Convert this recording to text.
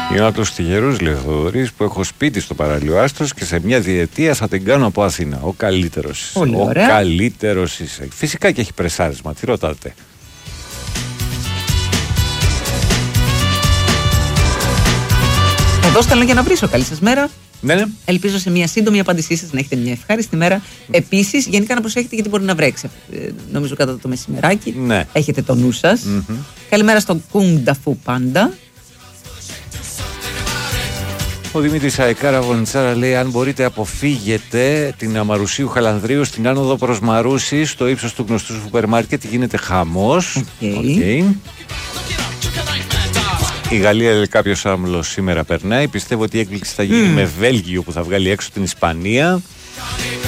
Είναι από τους τυχερούς, λέει ο Θοδωρής, που έχω σπίτι στο παραλίο Άστρος και σε μια διετία θα την κάνω από Αθήνα. Ο καλύτερος είσαι. Πολύ ωραία. Ο καλύτερος είσαι. Φυσικά και έχει πρεσάρισμα. Τι ρωτάτε? Εδώ στέλνω για να βρίσω. Καλή σας μέρα. Ναι. Ελπίζω σε μια σύντομη απάντησή σας να έχετε μια ευχάριστη μέρα. Επίσης, γενικά να προσέχετε γιατί μπορεί να βρέξει. Νομίζω κατά το μεσημεράκι. Ναι. Έχετε το νου σας. Καλημέρα στον Κουνταφού Πάντα. Ο Δημήτρης Αεκάρα Βονιτσάρα λέει: αν μπορείτε, αποφύγετε την Αμαρουσίου Χαλανδρίου στην άνοδο προς Μαρούσι, στο ύψος του γνωστού σούπερ μάρκετ. Γίνεται χαμός. Okay. Η Γαλλία, λέει κάποιος άμυλος, σήμερα περνάει. Πιστεύω ότι η έκπληξη θα γίνει με Βέλγιο που θα βγάλει έξω την Ισπανία.